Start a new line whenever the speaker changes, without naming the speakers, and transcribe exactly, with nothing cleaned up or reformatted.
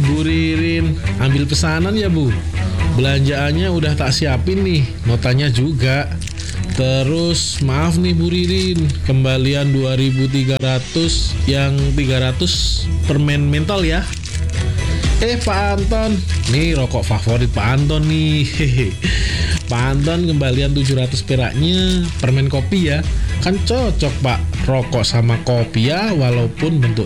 Bu Ririn, ambil pesanan ya Bu? Belanjaannya udah tak siapin nih, notanya juga. Terus maaf nih Bu Ririn, kembalian dua ribu tiga ratus, yang tiga ratus permen mentol ya. Eh Pak Anton, nih rokok favorit Pak Anton nih. Hehe. Pak Anton kembalian tujuh ratus peraknya permen kopi ya. Kan cocok Pak, rokok sama kopi ya, walaupun bentuk